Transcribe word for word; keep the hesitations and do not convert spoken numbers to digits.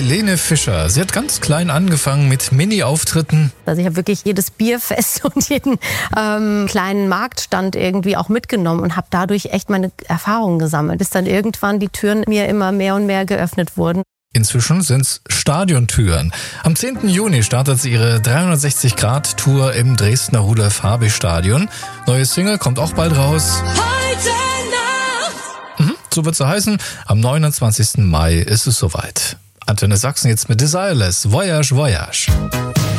Helene Fischer. Sie hat ganz klein angefangen mit Mini-Auftritten. Also ich habe wirklich jedes Bierfest und jeden ähm, kleinen Marktstand irgendwie auch mitgenommen und habe dadurch echt meine Erfahrungen gesammelt, bis dann irgendwann die Türen mir immer mehr und mehr geöffnet wurden. Inzwischen sind's Stadiontüren. Am zehnten Juni startet sie ihre dreihundertsechzig Grad Tour im Dresdner Rudolf-Habich-Stadion. Neue Single kommt auch bald raus. Heute Nacht. Mhm, so wird's so heißen. Am neunundzwanzigsten Mai ist es soweit. Antenne Sachsen jetzt mit Desireless. Voyage, Voyage.